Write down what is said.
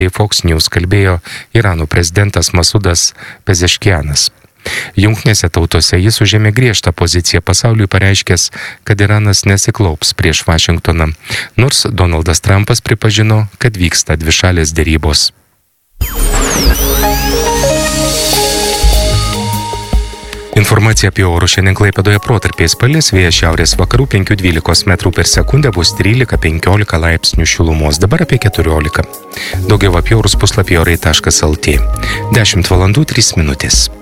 Fox News kalbėjo Irano prezidentas Masudas Pezeškianas. Jungtinėse tautose jis užėmė griežtą poziciją pasauliui pareiškęs, kad Iranas nesiklaups prieš Vašingtoną, nors Donaldas Trumpas pripažino, kad vyksta dvišalės derybos. Informacija apie orus šiandien Klaipėdoje protarpiais palis, vėjas šiaurės vakarų 5–12 metrų per sekundę, bus 13–15 laipsnių šilumos, dabar apie 14. Daugiau apie orus puslapyje orai.lt. 10 valandų 3 minutės.